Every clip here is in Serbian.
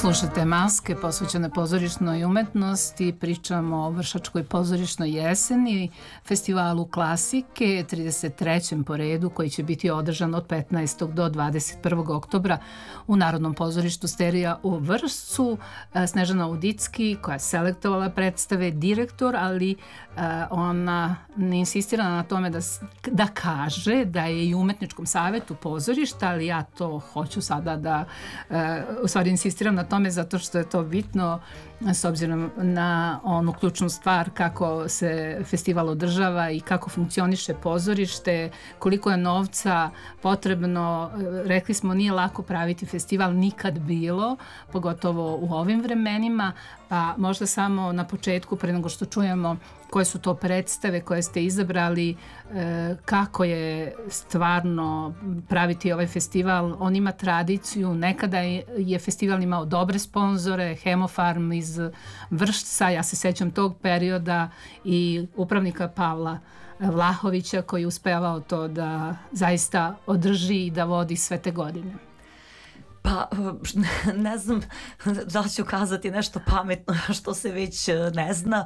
Slušate Maske posvećene pozorišnoj umetnosti, pričamo o Vršačkoj pozorišnoj jeseni, festivalu klasike, 33. po redu koji će biti održan od 15. do 21. oktobra u Narodnom pozorištu Sterija u Vršcu. Snežana Udicki, koja je selektovala predstave, direktor, ali ona ne insistira na tome da kaže da je i u umetničkom savetu pozorišta, ali ja to hoću sada da u stvari insistiram na tome zato što je to bitno s obzirom na onu ključnu stvar kako se festival održava i kako funkcioniše pozorište, koliko je novca potrebno. Rekli smo, nije lako praviti festival, nikad bilo, pogotovo u ovim vremenima, pa možda samo na početku, pre nego što čujemo koje su to predstave koje ste izabrali, kako je stvarno praviti ovaj festival. On ima tradiciju, nekada je festival imao dobre sponzore, Hemofarm iz Vršca, ja se sećam tog perioda, i upravnika Pavla Vlahovića koji je uspevao to da zaista održi i da vodi sve te godine. Pa, ne znam da li ću kazati nešto pametno što se već ne zna.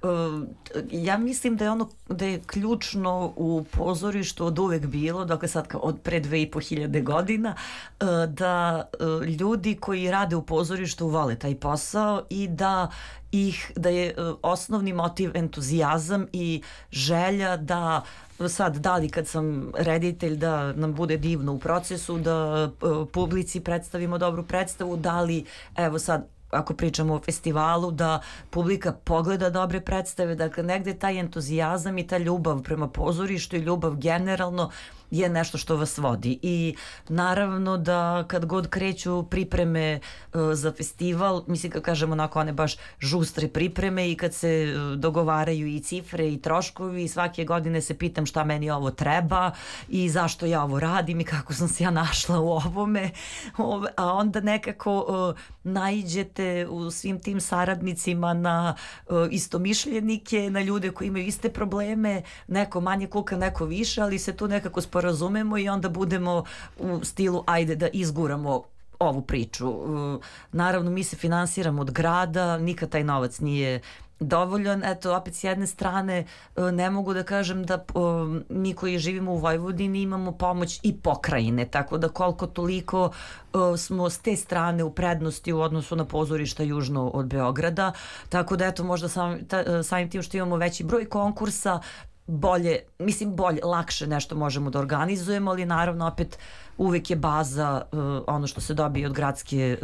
Ja mislim da je ključno u pozorištu od uvek bilo, dakle sad od pre 2500 godina, da ljudi koji rade u pozorištu vole taj posao i da je osnovni motiv entuzijazam i želja da sad, da li kad sam reditelj da nam bude divno u procesu, da publici predstavimo dobru predstavu, da li, evo sad, ako pričamo o festivalu, da publika pogleda dobre predstave, dakle negde taj entuzijazam i ta ljubav prema pozorištu i ljubav generalno je nešto što vas vodi. I naravno da kad god kreću pripreme za festival, mislim kad kažemo onako one baš žustre pripreme i kad se dogovaraju i cifre i troškovi, i svake godine se pitam šta meni ovo treba i zašto ja ovo radim i kako sam se ja našla u ovome, a onda nekako naiđete u svim tim saradnicima na istomišljenike, na ljude koji imaju iste probleme, neko manje kuka, neko više, ali se tu nekako sporazumemo i onda budemo u stilu ajde da izguramo ovu priču. Naravno, mi se finansiramo od grada, nikad taj novac nije dovoljan. Eto, opet s jedne strane ne mogu da kažem da mi koji živimo u Vojvodini imamo pomoć i pokrajine, tako da koliko toliko smo s te strane u prednosti u odnosu na pozorišta južno od Beograda, tako da eto možda samim tim što imamo veći broj konkursa, bolje, lakše nešto možemo da organizujemo, ali naravno opet uvek je baza ono što se dobije od gradske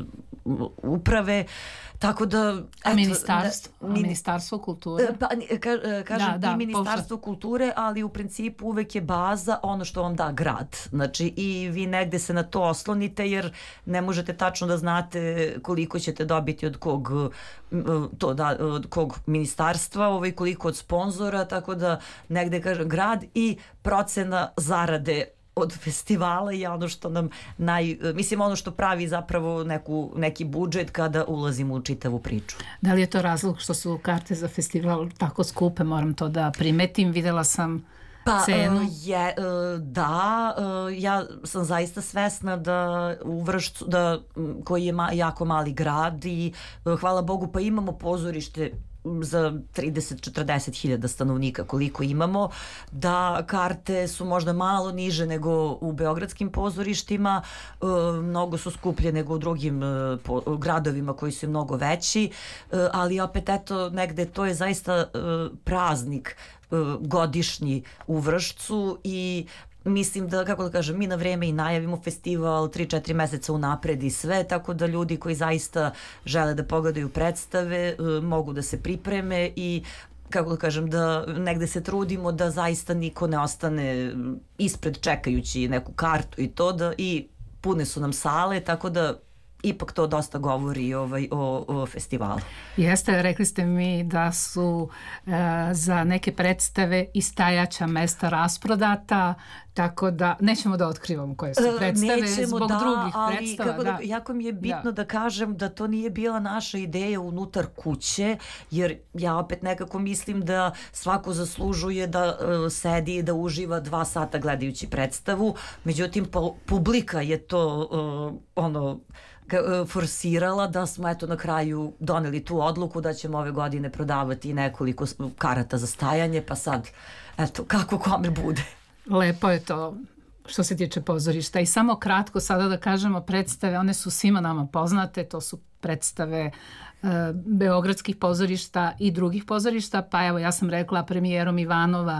uprave, tako da... Ministarstvo kulture? Kažem i Ministarstvo kulture, ali u principu uvek je baza ono što vam da grad. Znači i vi negde se na to oslonite jer ne možete tačno da znate koliko ćete dobiti od kog ministarstva, koliko od sponzora, tako da negde kažem grad i procena zarade od festivala je ono što nam ono što pravi zapravo neki budžet kada ulazimo u čitavu priču. Da li je to razlog što su karte za festival tako skupe? Moram to da primetim, videla sam cenu. Ja sam zaista svesna da u Vršcu, koji je jako mali grad i hvala Bogu pa imamo pozorište za 30-40 hiljada stanovnika koliko imamo, da karte su možda malo niže nego u beogradskim pozorištima, mnogo su skuplje nego u drugim gradovima koji su mnogo veći, ali opet eto negde to je zaista praznik godišnji u Vršcu i mislim da, kako da kažem, mi na vreme i najavimo festival 3-4 meseca unapred i sve, tako da ljudi koji zaista žele da pogledaju predstave mogu da se pripreme i kako da kažem, da negde se trudimo da zaista niko ne ostane ispred čekajući neku kartu i to, i pune su nam sale, tako da ipak to dosta govori o festivalu. Jeste, rekli ste mi da su za neke predstave i stajaća mesta rasprodata, tako da nećemo da otkrivamo koje su predstave zbog drugih predstava. Jako mi je bitno da kažem da to nije bila naša ideja unutar kuće, jer ja opet nekako mislim da svako zaslužuje da sedi i da uživa 2 sata gledajući predstavu, međutim publika je to forsirala, da smo eto na kraju doneli tu odluku da ćemo ove godine prodavati nekoliko karata za stajanje, pa sad eto kako kome bude. Lepo je to što se tiče pozorišta. I samo kratko sada da kažemo predstave, one su svima nama poznate, to su predstave beogradskih pozorišta i drugih pozorišta, pa evo ja sam rekla premijerom Ivanova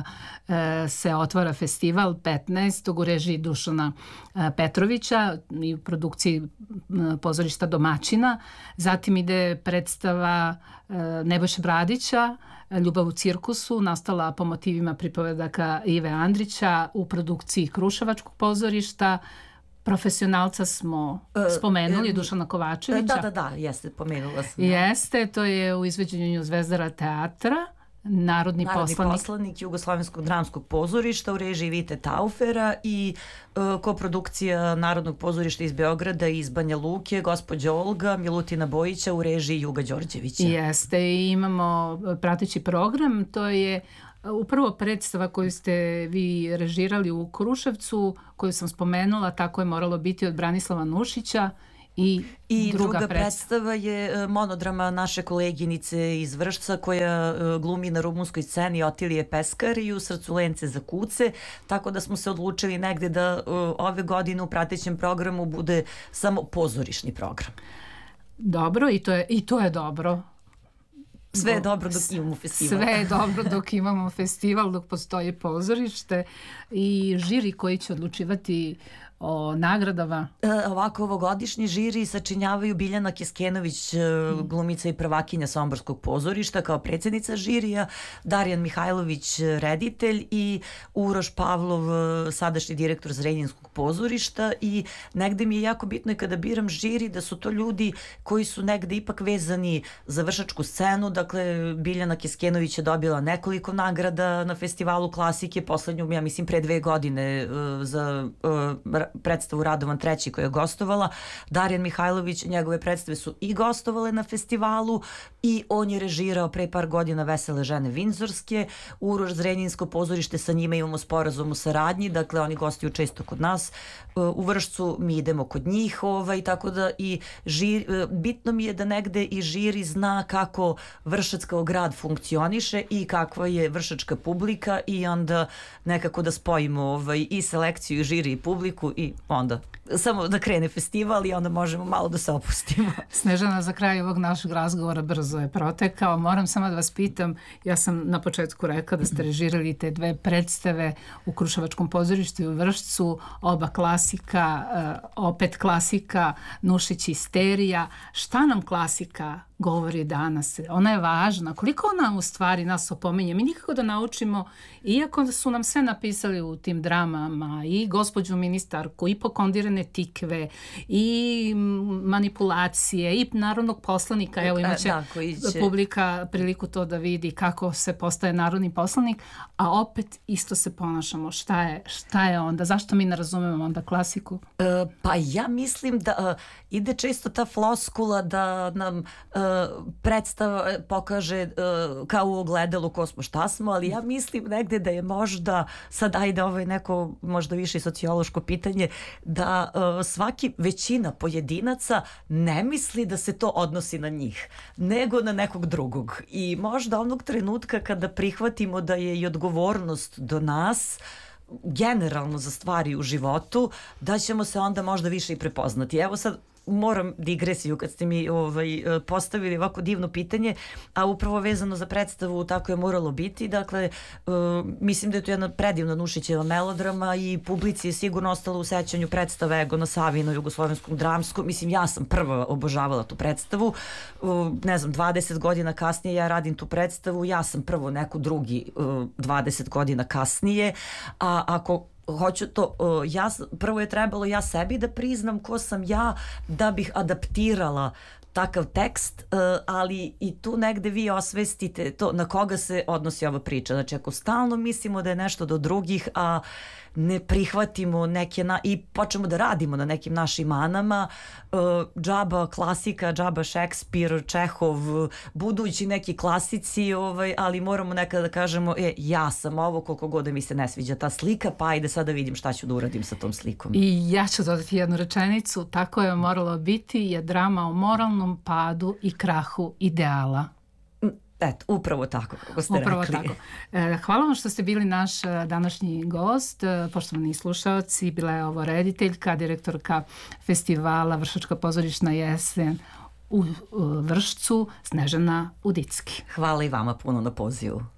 se otvara festival 15. u režiji Dušana Petrovića i u produkciji pozorišta Domaćina. Zatim ide predstava Nebojše Bradića Ljubav u cirkusu, nastala po motivima pripovedaka Ive Andrića u produkciji Kruševačkog pozorišta. Profesionalca smo spomenuli, Dušana Kovačevića. Da, jeste, pomenula sam. Jeste, to je u izvođenju Zvezdara teatra, narodni poslanik Jugoslovenskog dramskog pozorišta u režiji Vite Taufera i koprodukcija Narodnog pozorišta iz Beograda i iz Banja Luke, gospođa Olga Milutina Bojića u režiji Juga Đorđevića. Jeste, i imamo prateći program, to je upravo predstava koju ste vi režirali u Kruševcu, koju sam spomenula, tako je moralo biti, od Branislava Nušića. I druga predstava je monodrama naše koleginice iz Vršca koja glumi na rumunskoj sceni Otilije Peskar i U srcu lence za kuce, tako da smo se odlučili negde da ove godine u pratećem programu bude samo pozorišni program. Dobro, i to je dobro. Sve je dobro dok imamo festival. Sve je dobro dok imamo festival, dok postoji pozorište i žiri koji će odlučivati o nagradama. Ovako, ovogodišnji žiri sačinjavaju Biljana Keskenović, glumica i prvakinja Somborskog pozorišta kao predsjednica žirija, Darijan Mihajlović, reditelj, i Uroš Pavlov, sadašnji direktor Zrenjanskog pozorišta. I negde mi je jako bitno i kada biram žiri da su to ljudi koji su negde ipak vezani za vršačku scenu. Dakle, Biljana Keskenović je dobila nekoliko nagrada na festivalu klasike, poslednju, ja mislim, pre 2 godine za predstavu Radovan III koja je gostovala. Darijan Mihajlović, njegove predstave su i gostovale na festivalu i on je režirao pre par godina Vesele žene Vindzorske. Uroš, Zrenjinsko pozorište, sa njima imamo sporazum u saradnji, dakle oni gostuju često kod nas. U Vršcu mi idemo kod njih, tako da i bitno mi je da negde i žiri zna kako Vršac kao grad funkcioniše i kakva je vršačka publika i onda nekako da spojimo i selekciju, i žiri i publiku i onda samo da krene festival i onda možemo malo da se opustimo. Snežana, za kraj ovog našeg razgovora brzo je protekao. Moram samo da vas pitam, ja sam na početku rekla da ste režirali te 2 predstave u Kruševačkom pozorištu i u Vršcu, oba klasika, opet klasika, Nušić i Sterija. Šta nam klasika govori danas? Ona je važna. Koliko ona u stvari nas opominje? Mi nikako da naučimo, iako su nam sve napisali u tim dramama, i gospođu ministarku, i pokondirane tikve, i manipulacije, i narodnog poslanika. Evo, imaće publika priliku to da vidi kako se postaje narodni poslanik, a opet isto se ponašamo. Šta je onda? Zašto mi ne razumemo onda klasiku? Pa ja mislim da ide često ta floskula da nam predstava pokaže kao u ogledalu ko smo, šta smo, ali ja mislim negde da je možda, sad ajde, ovo je neko možda više sociološko pitanje, da većina pojedinaca ne misli da se to odnosi na njih, nego na nekog drugog. I možda onog trenutka kada prihvatimo da je i odgovornost do nas, generalno za stvari u životu, da ćemo se onda možda više i prepoznati. Evo sad moram digresiju kad ste mi postavili ovako divno pitanje, a upravo vezano za predstavu tako je moralo biti. Dakle, mislim da je to jedna predivna Nušićeva melodrama i publici je sigurno ostalo u sećanju predstava Ego na Savi na Jugoslovenskom dramskom. Mislim, ja sam prva obožavala tu predstavu. Ne znam, 20 godina kasnije ja radim tu predstavu, ja sam prvo neko drugi 20 godina kasnije, a ako hoću to, prvo je trebalo ja sebi da priznam ko sam ja da bih adaptirala takav tekst, ali i tu negde vi osvestite to na koga se odnosi ova priča. Znači, ako stalno mislimo da je nešto do drugih, a ne prihvatimo neke i počnemo da radimo na nekim našim manama, džaba klasika, džaba Šekspir, Čehov, budući neki klasici, ali moramo nekada da kažemo, ja sam ovo, koliko god da mi se ne sviđa ta slika, pa ajde sad da vidim šta ću da uradim sa tom slikom. I ja ću dodati jednu rečenicu, tako je moralo biti, je drama o moralnom padu i krahu ideala. Eto, upravo tako, kako ste upravo rekli. Tako. Hvala vam što ste bili naš današnji gost. Poštovani slušaoci, bila je ovo rediteljka, direktorka festivala Vršačka pozorišna jesen u Vršcu, Snežana Udicki. Hvala i vama puno na pozivu.